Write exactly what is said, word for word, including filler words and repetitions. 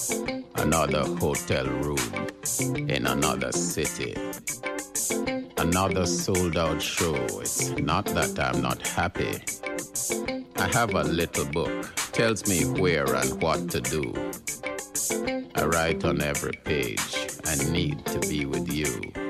Another hotel room in another city. Another sold out show. It's not that I'm not happy. I have a little book, tells me where and what to do. I write on every page, I need to be with you.